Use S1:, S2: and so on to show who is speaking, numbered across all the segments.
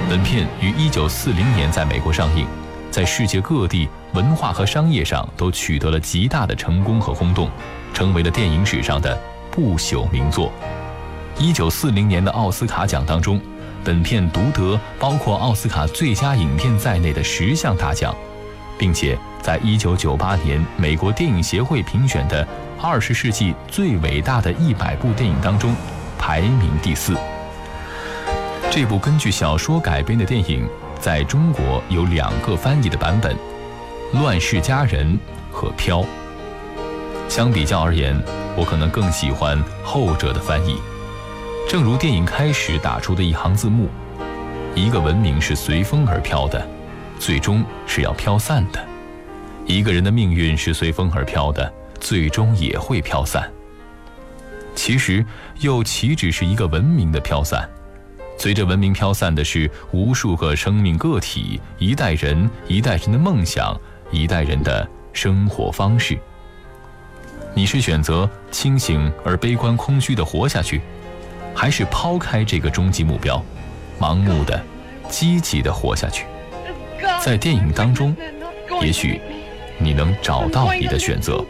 S1: 本片于1940年在美国上映，在世界各地文化和商业上都取得了极大的成功和轰动，成为了电影史上的不朽名作。1940年的奥斯卡奖当中，本片独得包括奥斯卡最佳影片在内的10项大奖，并且在1998年美国电影协会评选的20世纪最伟大的100部电影当中排名第4。这部根据小说改编的电影在中国有2个翻译的版本，《乱世佳人》和《飘》。相比较而言，我可能更喜欢后者的翻译。正如电影开始打出的一行字幕，一个文明是随风而飘的，最终是要飘散的；一个人的命运是随风而飘的，最终也会飘散。其实又岂止是一个文明的飘散，随着文明飘散的是无数个生命个体，一代人一代人的梦想，一代人的生活方式。你是选择清醒而悲观空虚地活下去，还是抛开这个终极目标，盲目的积极地活下去？在电影当中，也许你能找到你的选择。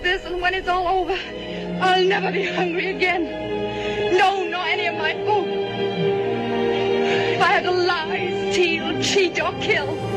S2: I'll never be hungry again. No, nor any of my food. If I had to lie, steal, cheat, or kill,